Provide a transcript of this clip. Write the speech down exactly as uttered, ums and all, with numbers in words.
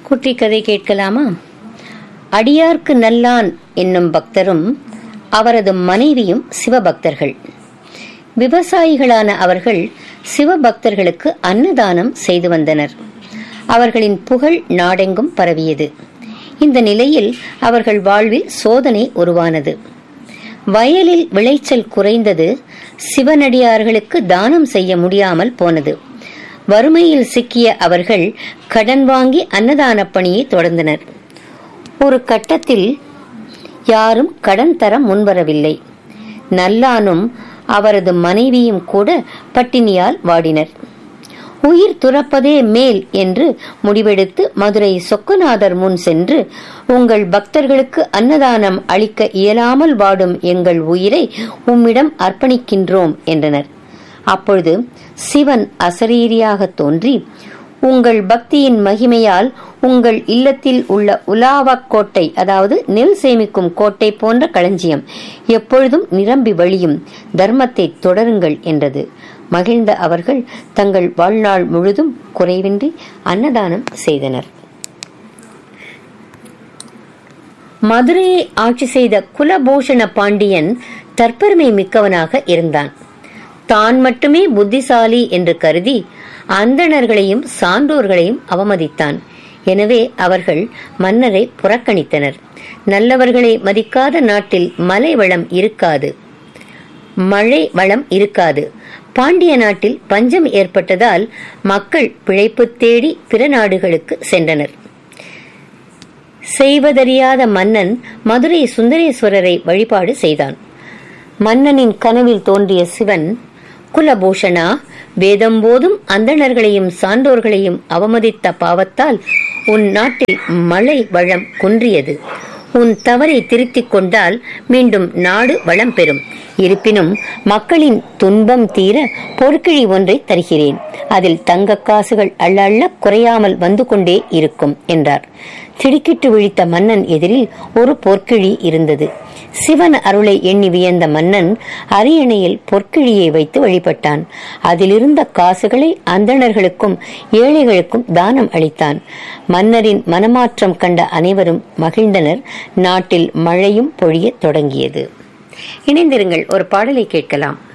குட்டி கதை கேட்கலாமா? அடியார்க்கு நல்லான் என்னும் பக்தரும் அவரது மனைவியும் சிவபக்தர்கள். விவசாயிகளான அவர்கள் சிவபக்தர்களுக்கு அன்னதானம் செய்து வந்தனர். அவர்களின் புகழ் நாடெங்கும் பரவியது. இந்த நிலையில் அவர்கள் வாழ்வில் சோதனை உருவானது. வயலில் விளைச்சல் குறைந்தது. சிவனடியார்களுக்கு தானம் செய்ய முடியாமல் போனது. வறுமையில் சிக்கிய அவர்கள் கடன் வாங்கி அன்னதான பணியை தொடர்ந்தனர். ஒரு கட்டத்தில் யாரும் கடன் தர முன்வரவில்லை. நல்லானும் அவரது மனைவியும் கூட பட்டினியால் வாடினர். உயிர் துறப்பதே மேல் என்று முடிவெடுத்து மதுரை சொக்கநாதர் முன் சென்று, உங்கள் பக்தர்களுக்கு அன்னதானம் அளிக்க இயலாமல் வாடும் எங்கள் உயிரை உம்மிடம் அர்ப்பணிக்கின்றோம் என்றனர். அப்பொழுது சிவன் அசரீரியாக தோன்றி, உங்கள் பக்தியின் மகிமையால் உங்கள் இல்லத்தில் உள்ள உலாவக் கோட்டை, அதாவது நெல் சேமிக்கும் கோட்டை போன்ற களஞ்சியம் எப்பொழுதும் நிரம்பி வழியும், தர்மத்தை தொடருங்கள் என்றது. மகிழ்ந்த அவர்கள் தங்கள் வாழ்நாள் முழுதும் குறைவின்றி அன்னதானம் செய்தனர். மதுரையை ஆட்சி செய்த குலபூஷண பாண்டியன் தற்பெருமை மிக்கவனாக இருந்தான். தான் மட்டுமே புத்திசாலி என்று கருதி அந்தணர்களையும் சான்றோர்களையும் அவமதித்தான். எனவே அவர்கள் மன்னரை புறக்கணித்தனர். நல்லவர்களை மதிக்காத நாட்டில் மலை வளம் இருக்காது, மழை வளம் இருக்காது. பாண்டிய நாட்டில் பஞ்சம் ஏற்பட்டதால் மக்கள் பிழைப்பு தேடி பிற நாடுகளுக்கு சென்றனர். செய்வதறியாத மன்னன் மதுரை சுந்தரேஸ்வரரை வழிபாடு செய்தான். மன்னனின் கனவில் தோன்றிய சிவன், குலபூஷணா, வேதம் போதும் அந்தணர்களையும் சான்றோர்களையும் அவமதித்த பாவத்தால் உன் நாட்டில் மழை வளம் குன்றியது. உன் தவறை திருத்திக் கொண்டால் மீண்டும் நாடு வளம் பெறும். இருப்பினும் மக்களின் துன்பம் தீர பொற்கிழி ஒன்றை தருகிறேன். அதில் தங்க காசுகள் அள்ள அள்ள குறையாமல் வந்து கொண்டே இருக்கும் என்றார். திடுக்கிட்டு விழித்த மன்னன் எதிரில் ஒரு பொற்கிழி இருந்தது. சிவன் அருளை எண்ணி வியந்த மன்னன் அரியணையில் பொற்கிழியை வைத்து வழிபட்டான். அதிலிருந்த காசுகளை அந்தணர்களுக்கும் ஏழைகளுக்கும் தானம் அளித்தான். மன்னரின் மனமாற்றம் கண்ட அனைவரும் மகிழ்ந்தனர். நாட்டில் மழையும் பொழிய தொடங்கியது. இணைந்திருங்கள், ஒரு பாடலை கேட்கலாம்.